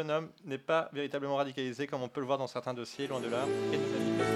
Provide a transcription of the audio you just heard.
jeune homme n'est pas véritablement radicalisé comme on peut le voir dans certains dossiers, loin de là, et nous a dit